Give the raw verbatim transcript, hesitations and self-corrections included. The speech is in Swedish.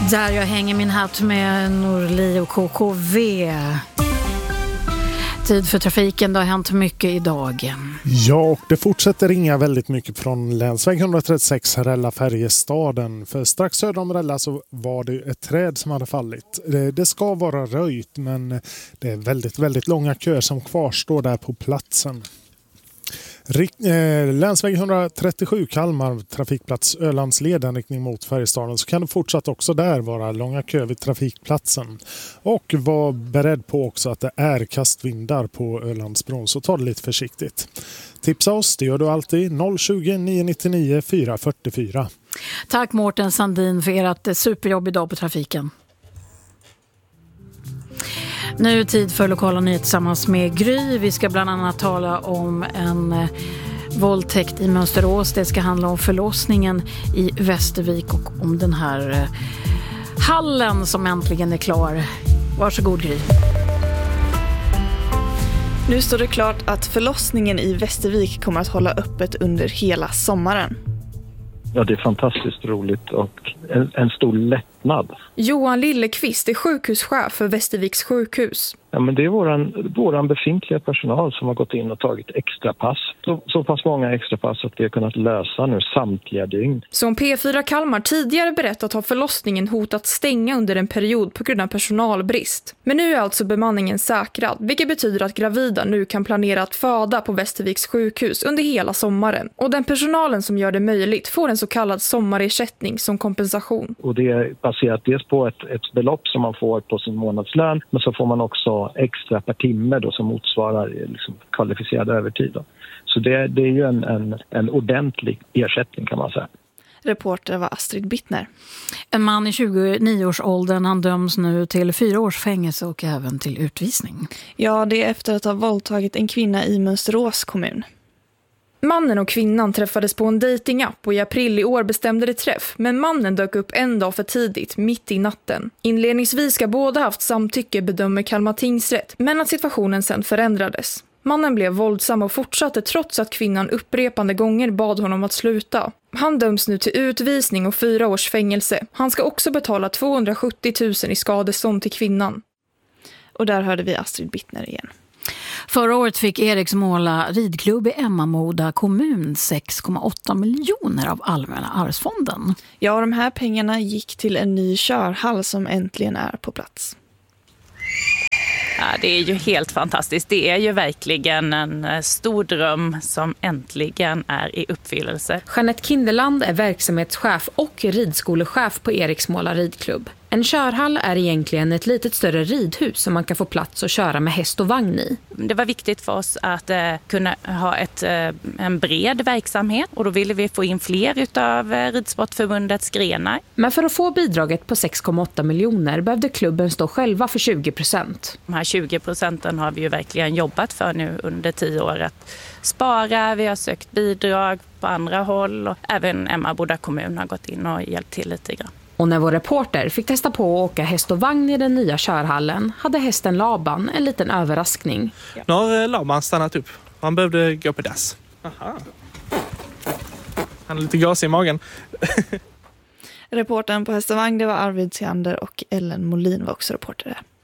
Där jag hänger min hatt med Norli och K K V. Tid för trafiken, det har hänt mycket idag. Ja, och det fortsätter ringa väldigt mycket från länsväg etthundratrettiosex Rälla-Färjestaden. För strax söder om Rälla så var det ett träd som hade fallit. Det, det ska vara röjt, men det är väldigt, väldigt långa köer som kvarstår där på platsen. Rikt, eh, länsväg etthundratrettiosju Kalmar trafikplats Ölandsleden riktning mot Färjestaden, så kan det fortsatt också där vara långa köer vid trafikplatsen. Och var beredd på också att det är kastvindar på Ölandsbron, så ta det lite försiktigt. Tipsa oss, det gör du alltid noll tjugo, nio nittionio, fyra fyrtiofyra. Tack Mårten Sandin för ert superjobb idag på trafiken. Nu är tid för lokala nyheter tillsammans med Gry. Vi ska bland annat tala om en eh, våldtäkt i Mönsterås. Det ska handla om förlossningen i Västervik och om den här eh, hallen som äntligen är klar. Varsågod Gry. Nu står det klart att förlossningen i Västervik kommer att hålla öppet under hela sommaren. Ja, det är fantastiskt roligt och en, en stor lättnad. Johan Lillekvist är sjukhuschef för Västerviks sjukhus. Ja, men det är våran, våran befintliga personal som har gått in och tagit extra pass. Så, så pass många extra pass att vi har kunnat lösa nu samtliga dygn. Som P fyra Kalmar tidigare berättat har förlossningen hotat stänga under en period på grund av personalbrist. Men nu är alltså bemanningen säkrad, vilket betyder att gravida nu kan planera att föda på Västerviks sjukhus under hela sommaren. Och den personalen som gör det möjligt får en så kallad sommarersättning som kompensation. Och det är baserat dels på ett, ett belopp som man får på sin månadslön, men så får man också extra per timme då, som motsvarar liksom kvalificerad övertid. Då. Så det, det är ju en, en, en ordentlig ersättning kan man säga. Reporter var Astrid Bittner. En man i tjugonio-årsåldern, han döms nu till fyra års fängelse och även till utvisning. Ja, det är efter att ha våldtagit en kvinna i Mönsterås kommun. Mannen och kvinnan träffades på en datingapp och i april i år bestämde de träff, men mannen dök upp en dag för tidigt, mitt i natten. Inledningsvis ska båda haft samtycke, bedömer Kalmar tingsrätt, men att situationen sen förändrades. Mannen blev våldsam och fortsatte trots att kvinnan upprepande gånger bad honom att sluta. Han döms nu till utvisning och fyra års fängelse. Han ska också betala tvåhundrasjuttio tusen i skadestånd till kvinnan. Och där hörde vi Astrid Bittner igen. Förra året fick Eriksmåla ridklubb i Emmaboda kommun sex komma åtta miljoner av Allmänna arvsfonden. Ja, de här pengarna gick till en ny körhall som äntligen är på plats. Ja, det är ju helt fantastiskt. Det är ju verkligen en stor dröm som äntligen är i uppfyllelse. Jeanette Kinderland är verksamhetschef och ridskolechef på Eriksmåla ridklubb. En körhall är egentligen ett litet större ridhus som man kan få plats att köra med häst och vagn i. Det var viktigt för oss att eh, kunna ha ett, eh, en bred verksamhet och då ville vi få in fler utav eh, Ridsportförbundets grenar. Men för att få bidraget på sex komma åtta miljoner behövde klubben stå själva för tjugo procent. De här tjugo procenten har vi ju verkligen jobbat för nu under tio år att spara. Vi har sökt bidrag på andra håll och även Emmaboda kommun har gått in och hjälpt till lite grann. Och när vår reporter fick testa på att åka häst och vagn i den nya körhallen hade hästen Laban en liten överraskning. Ja. Nu har Laban stannat upp. Han behövde gå på dass. Aha. Han är lite gasig i magen. Reportern på häst och vagn, det var Arvid Theander och Ellen Molin var också reporter där.